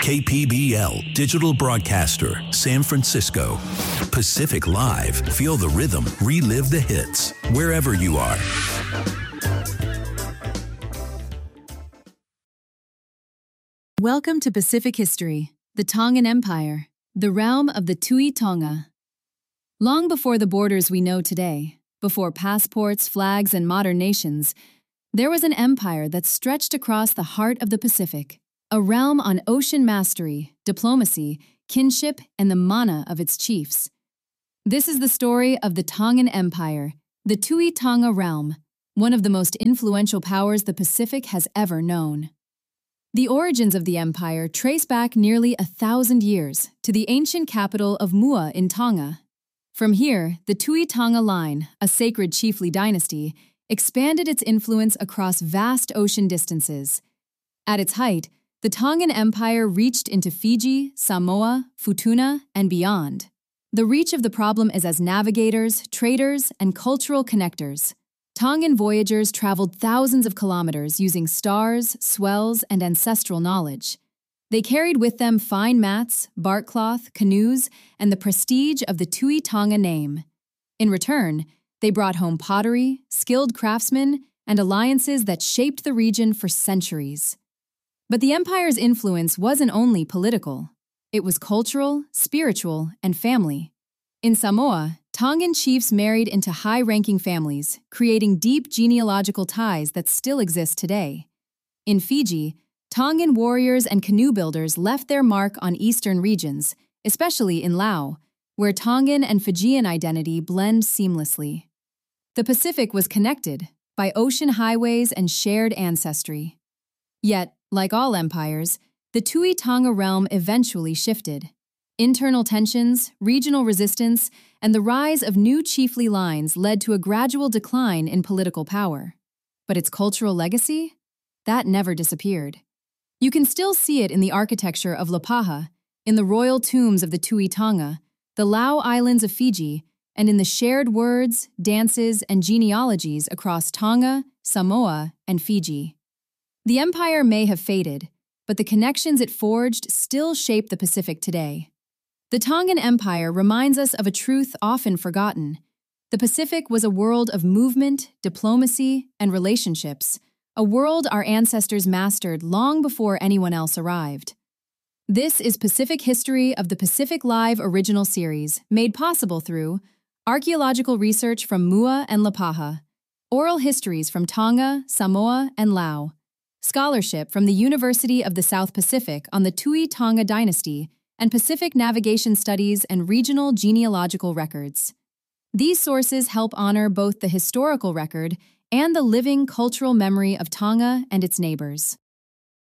KPBL Digital Broadcaster, San Francisco. Pacific Live. Feel the rhythm. Relive the hits. Wherever you are. Welcome to Pacific History, the Tongan Empire, the realm of the Tui Tonga. Long before the borders we know today, before passports, flags, and modern nations, there was an empire that stretched across the heart of the Pacific, a realm on ocean mastery, diplomacy, kinship, and the mana of its chiefs. This is the story of the Tongan Empire, the Tui Tonga realm, one of the most influential powers the Pacific has ever known. The origins of the empire trace back nearly 1,000 years to the ancient capital of Mua in Tonga. From here, the Tui Tonga line, a sacred chiefly dynasty, expanded its influence across vast ocean distances. At its height, the Tongan Empire reached into Fiji, Samoa, Futuna, and beyond. The reach of the problem is as navigators, traders, and cultural connectors. Tongan voyagers traveled thousands of kilometers using stars, swells, and ancestral knowledge. They carried with them fine mats, bark cloth, canoes, and the prestige of the Tui Tonga name. In return, they brought home pottery, skilled craftsmen, and alliances that shaped the region for centuries. But the empire's influence wasn't only political. It was cultural, spiritual, and family. In Samoa, Tongan chiefs married into high-ranking families, creating deep genealogical ties that still exist today. In Fiji, Tongan warriors and canoe builders left their mark on eastern regions, especially in Laos, where Tongan and Fijian identity blend seamlessly. The Pacific was connected by ocean highways and shared ancestry. Yet, like all empires, the Tui Tonga realm eventually shifted. Internal tensions, regional resistance, and the rise of new chiefly lines led to a gradual decline in political power. But its cultural legacy? That never disappeared. You can still see it in the architecture of Lapaha, in the royal tombs of the Tui Tonga, the Lau Islands of Fiji, and in the shared words, dances, and genealogies across Tonga, Samoa, and Fiji. The empire may have faded, but the connections it forged still shape the Pacific today. The Tongan Empire reminds us of a truth often forgotten. The Pacific was a world of movement, diplomacy, and relationships, a world our ancestors mastered long before anyone else arrived. This is Pacific History of the Pacific Live original series, made possible through archaeological research from Mua and Lapaha, oral histories from Tonga, Samoa, and Laos, scholarship from the University of the South Pacific on the Tui Tonga dynasty, and Pacific navigation studies and regional genealogical records. These sources help honor both the historical record and the living cultural memory of Tonga and its neighbors.